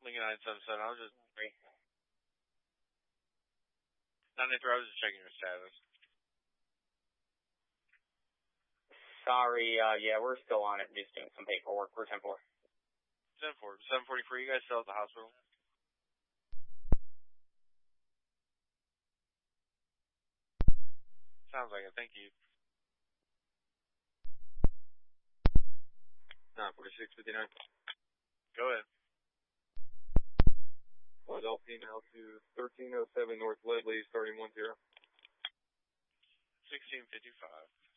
Lincoln 977, I was just... 983, I was just checking your status. Sorry, yeah, we're still on it, just doing some paperwork. We're 10-4. 10-4. 743, you guys still at the hospital? Sounds like it, thank you. 94659. Go ahead. Adult female to 1307 North Ledley, starting 10. 1655.